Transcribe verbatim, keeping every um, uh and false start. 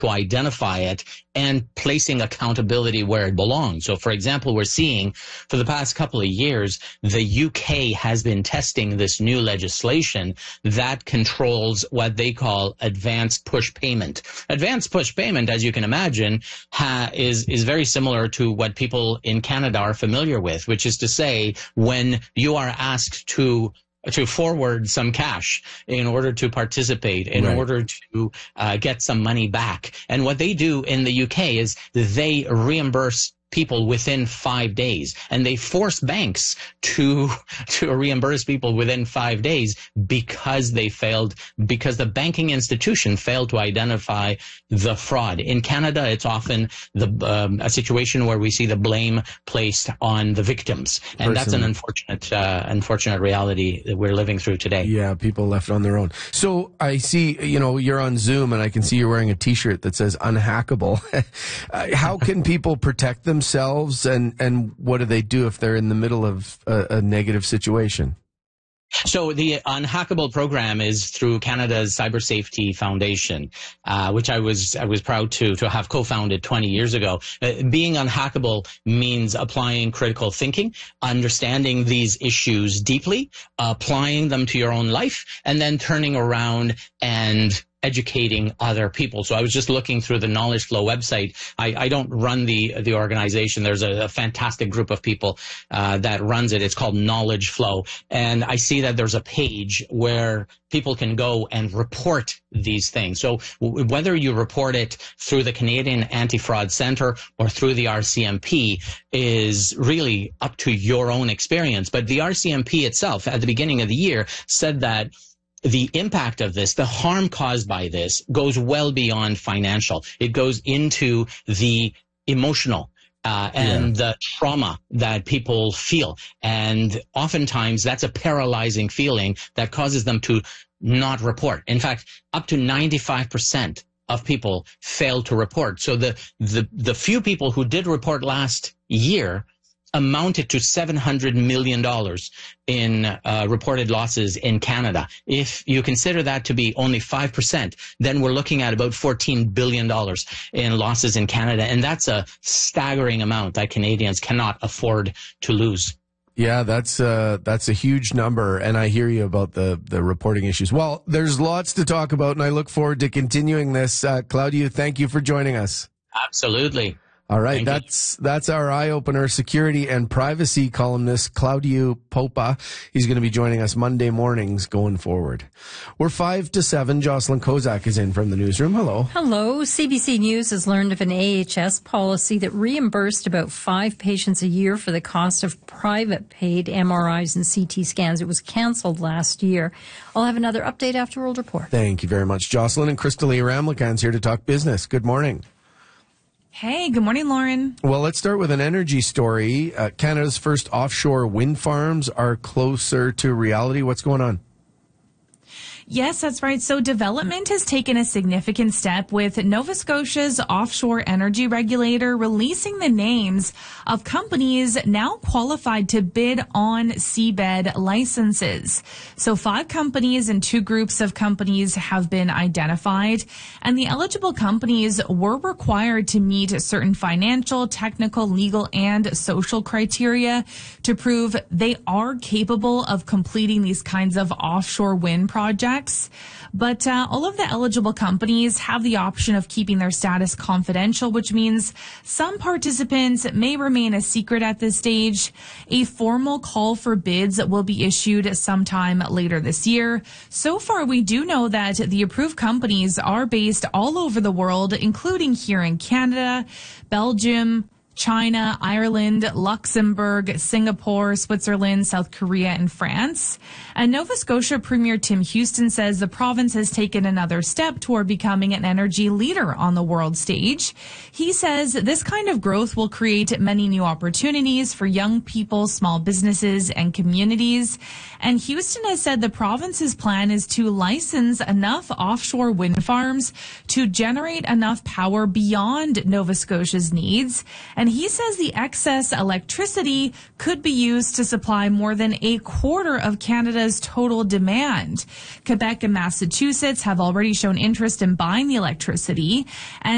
to identify it and placing accountability where it belongs. So, for example, we're seeing for the past couple of years, the U K has been testing this new legislation that controls what they call advanced push payment. Advanced push payment, as you can imagine, ha- is, is very similar to what people in Canada are familiar with, which is to say, when you are asked to to forward some cash in order to participate, in right. order to uh, get some money back. And what they do in the U K is they reimburse people within five days. And they force banks to, to reimburse people within five days because they failed, because the banking institution failed to identify the fraud. In Canada, it's often the, um, a situation where we see the blame placed on the victims. And Person. that's an unfortunate, uh, unfortunate reality that we're living through today. Yeah, people left on their own. So I see, you know, you're on Zoom and I can see you're wearing a t-shirt that says unhackable. How can people protect themselves? themselves and, and what do they do if they're in the middle of a, a negative situation? So the Unhackable program is through Canada's Cyber Safety Foundation, uh, which I was I was proud to to have co-founded twenty years ago. Uh, being unhackable means applying critical thinking, understanding these issues deeply, applying them to your own life, and then turning around and educating other people. So I was just looking through the Knowledge Flow website. I, I don't run the the organization. There's a, a fantastic group of people uh, that runs it. It's called Knowledge Flow. And I see that there's a page where people can go and report these things. So w- whether you report it through the Canadian Anti-Fraud Centre or through the R C M P is really up to your own experience. But the R C M P itself, at the beginning of the year, said that the impact of this, the harm caused by this, goes well beyond financial. It goes into the emotional uh, and yeah. the trauma that people feel. And oftentimes that's a paralyzing feeling that causes them to not report. In fact, up to ninety-five percent of people fail to report. So the, the, the few people who did report last year amounted to seven hundred million dollars in uh, reported losses in Canada. If you consider that to be only five percent, then we're looking at about fourteen billion dollars in losses in Canada. And that's a staggering amount that Canadians cannot afford to lose. Yeah, that's uh that's a huge number, and I hear you about the the reporting issues. Well, there's lots to talk about, and I look forward to continuing this. Uh, Claudiu, thank you for joining us. Absolutely. All right, Thank that's you. that's our eye-opener, security and privacy columnist, Claudiu Popa. He's going to be joining us Monday mornings going forward. We're five to seven. Jocelyn Kozak is in from the newsroom. Hello. Hello. C B C News has learned of an A H S policy that reimbursed about five patients a year for the cost of private paid M R Is and C T scans. It was canceled last year. I'll have another update after World Report. Thank you very much, Jocelyn. And Crystalia Ramlakan's here to talk business. Good morning. Hey, good morning, Lauren. Well, let's start with an energy story. Uh, Canada's first offshore wind farms are closer to reality. What's going on? Yes, that's right. So development has taken a significant step with Nova Scotia's offshore energy regulator releasing the names of companies now qualified to bid on seabed licenses. So five companies and two groups of companies have been identified, and the eligible companies were required to meet certain financial, technical, legal, and social criteria to prove they are capable of completing these kinds of offshore wind projects. But uh, all of the eligible companies have the option of keeping their status confidential, which means some participants may remain a secret at this stage. A formal call for bids will be issued sometime later this year. So far, we do know that the approved companies are based all over the world, including here in Canada, Belgium, China, Ireland, Luxembourg, Singapore, Switzerland, South Korea, and France. And Nova Scotia Premier Tim Houston says the province has taken another step toward becoming an energy leader on the world stage. He says this kind of growth will create many new opportunities for young people, small businesses, and communities. And Houston has said the province's plan is to license enough offshore wind farms to generate enough power beyond Nova Scotia's needs. And he says the excess electricity could be used to supply more than a quarter of Canada's total demand. Quebec and Massachusetts have already shown interest in buying the electricity. And